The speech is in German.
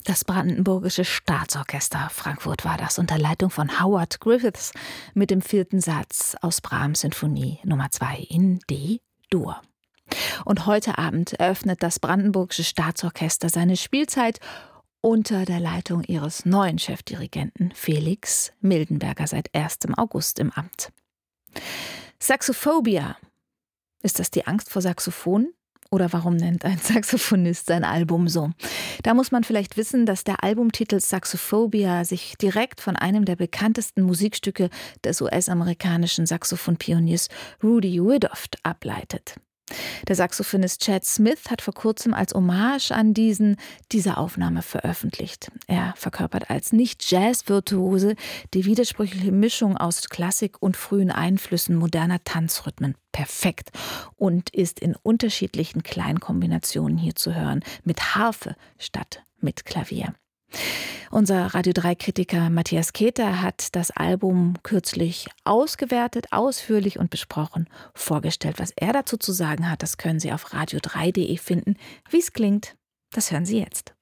Das Brandenburgische Staatsorchester Frankfurt war das, unter Leitung von Howard Griffiths mit dem 4. Satz aus Brahms Sinfonie Nummer 2 in D-Dur. Und heute Abend eröffnet das Brandenburgische Staatsorchester seine Spielzeit unter der Leitung ihres neuen Chefdirigenten Felix Mildenberger seit 1. August im Amt. Saxophobia. Ist das die Angst vor Saxophon? Oder warum nennt ein Saxophonist sein Album so? Da muss man vielleicht wissen, dass der Albumtitel Saxophobia sich direkt von einem der bekanntesten Musikstücke des US-amerikanischen Saxophonpioniers Rudy Woodruff ableitet. Der Saxophonist Chad Smith hat vor kurzem als Hommage an diese Aufnahme veröffentlicht. Er verkörpert als Nicht-Jazz-Virtuose die widersprüchliche Mischung aus Klassik und frühen Einflüssen moderner Tanzrhythmen perfekt und ist in unterschiedlichen Kleinkombinationen hier zu hören, mit Harfe statt mit Klavier. Unser Radio 3-Kritiker Matthias Keter hat das Album kürzlich ausgewertet, ausführlich und besprochen, vorgestellt. Was er dazu zu sagen hat, das können Sie auf radio3.de finden. Wie es klingt, das hören Sie jetzt.